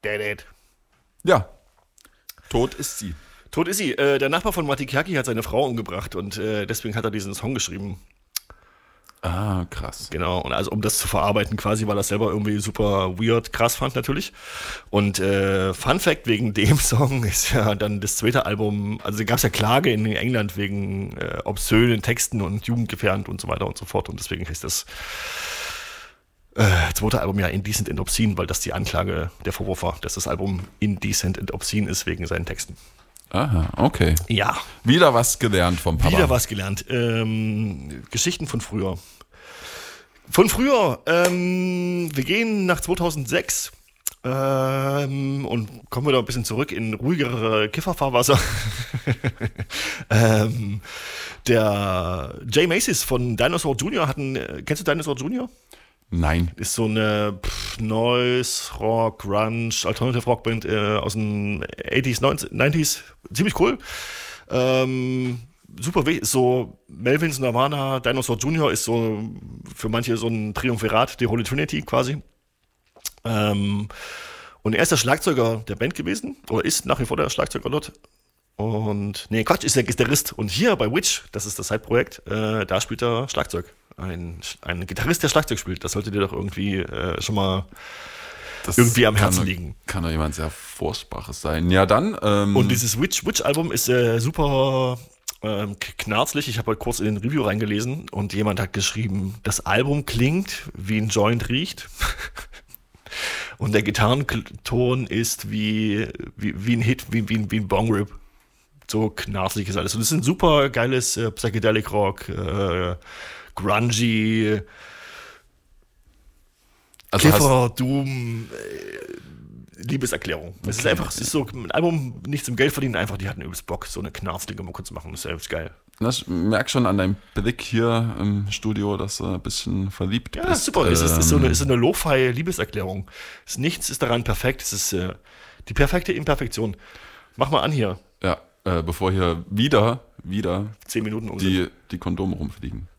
Dead. Ja, tot ist sie. Tot ist sie. Der Nachbar von Matti Kaki hat seine Frau umgebracht und deswegen hat er diesen Song geschrieben. Ah, krass. Genau, und also um das zu verarbeiten quasi, weil er das selber irgendwie super weird, krass fand natürlich. Und Fun Fact wegen dem Song ist ja dann das zweite Album, also da gab es ja Klage in England wegen obszönen Texten und jugendgefährdend und so weiter und so fort. Und deswegen ist das zweite Album ja Indecent and Obscene, weil das die Anklage, der Vorwurf war, dass das Album Indecent and Obscene ist wegen seinen Texten. Aha, okay. Ja. Wieder was gelernt vom Papa. Wieder was gelernt. Geschichten von früher. Wir gehen nach 2006 und kommen wieder ein bisschen zurück in ruhigere Kifferfahrwasser. Der Jay Macy's von Dinosaur Jr. kennst du Dinosaur Jr.? Nein. Ist so eine Noise, Rock, Grunge, Alternative Rock Band aus den 80s, 90s. Ziemlich cool. Super wichtig. So Melvins Nirvana, Dinosaur Jr. ist so für manche so ein Triumvirat, die Holy Trinity quasi. Und er ist der Schlagzeuger der Band gewesen. Oder ist nach wie vor der Schlagzeuger dort. Und, nee, Quatsch, ist der Gitarrist. Und hier bei Witch, das ist das Side-Projekt, da spielt er Schlagzeug. Ein Gitarrist, der Schlagzeug spielt. Das sollte dir doch irgendwie schon mal irgendwie am Herzen liegen. Kann doch jemand sehr Furchtbares sein. Ja, dann. Und dieses Witch-Album ist super knarzlig. Ich habe heute kurz in den Review reingelesen und jemand hat geschrieben, das Album klingt, wie ein Joint riecht. Und der Gitarrenton ist wie ein Hit, wie ein Bong-Rip. So knarzig ist alles. Und es ist ein super geiles Psychedelic Rock, grungy, also Kiffer, Doom, Liebeserklärung. Es ist so ein Album, nicht zum Geld verdienen, einfach, die hatten übelst Bock, so eine knarzelige Mucke zu machen. Das ist echt geil. Ich merke schon an deinem Blick hier im Studio, dass du ein bisschen verliebt bist. Ja, super. Es ist so eine Lo-Fi-Liebeserklärung. Nichts ist daran perfekt. Es ist die perfekte Imperfektion. Mach mal an hier. Ja, bevor hier wieder 10 Minuten die Kondome rumfliegen.